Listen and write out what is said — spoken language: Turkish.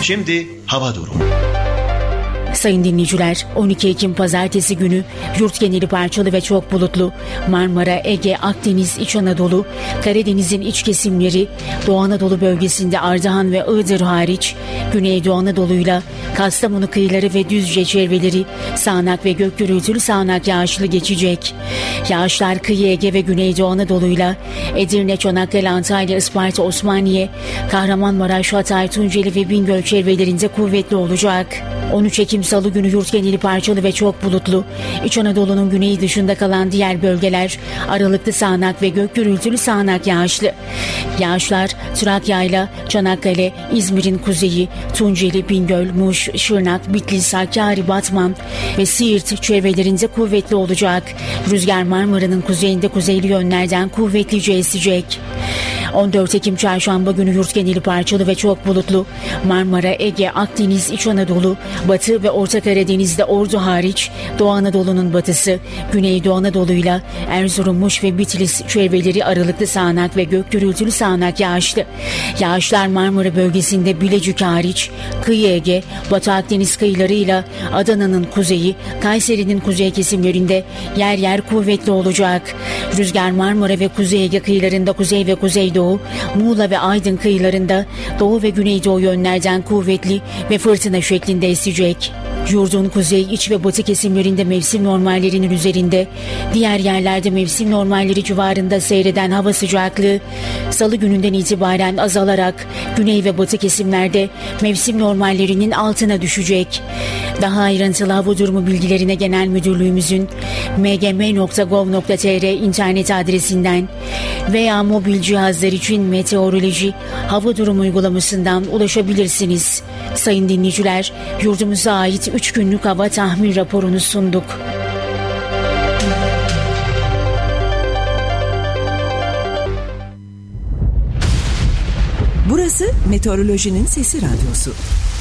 Şimdi hava durumu. Sayın dinleyiciler, 12 Ekim Pazartesi günü yurt geneli parçalı ve çok bulutlu. Marmara, Ege, Akdeniz, İç Anadolu, Karadeniz'in iç kesimleri, Doğu Anadolu bölgesinde Ardahan ve Iğdır hariç, Güneydoğu Anadolu'yla Kastamonu kıyıları ve Düzce çevreleri sağanak ve gök gürültülü sağanak yağışlı geçecek. Yağışlar kıyı Ege ve Güneydoğu Anadolu'yla Edirne, Çanakkale, Antalya, Isparta, Osmaniye, Kahramanmaraş, Hatay, Tunceli ve Bingöl çevrelerinde kuvvetli olacak. 13 Ekim Salı günü yurt geneli parçalı ve çok bulutlu. İç Anadolu'nun güneyi dışında kalan diğer bölgeler aralıklı sağanak ve gök gürültülü sağanak yağışlı. Yağışlar Trakya'yla Çanakkale, İzmir'in kuzeyi, Tunceli, Bingöl, Muş, Şırnak, Bitlis, Hakkari, Batman ve Siirt çevrelerinde kuvvetli olacak. Rüzgar Marmara'nın kuzeyinde kuzeyli yönlerden kuvvetlice esecek. 14 Ekim Çarşamba günü yurt geneli parçalı ve çok bulutlu. Marmara, Ege, Akdeniz, İç Anadolu, Batı ve Orta Karadeniz'de Ordu hariç Doğu Anadolu'nun batısı, Güneydoğu Anadolu'yla Erzurum, Muş ve Bitlis çevreleri aralıklı sağanak ve gök gürültülü sağanak yağışlı. Yağışlar Marmara bölgesinde Bilecik hariç kıyı Ege, Batı Akdeniz kıyılarıyla Adana'nın kuzeyi, Kayseri'nin kuzey kesimlerinde yer yer kuvvetli olacak. Rüzgar Marmara ve Kuzey Ege kıyılarında kuzey ve kuzeydoğu, Muğla ve Aydın kıyılarında doğu ve güneydoğu yönlerden kuvvetli ve fırtına şeklinde esecek. Yurdun kuzey, iç ve batı kesimlerinde mevsim normallerinin üzerinde, diğer yerlerde mevsim normalleri civarında seyreden hava sıcaklığı Salı gününden itibaren azalarak güney ve batı kesimlerde mevsim normallerinin altına düşecek. Daha ayrıntılı hava durumu bilgilerine Genel Müdürlüğümüzün mgm.gov.tr internet adresinden veya mobil cihazlar için meteoroloji hava durumu uygulamasından ulaşabilirsiniz. Sayın dinleyiciler, yurdumuza ait 3 günlük hava tahmin raporunu sunduk. Burası Meteorolojinin Sesi Radyosu.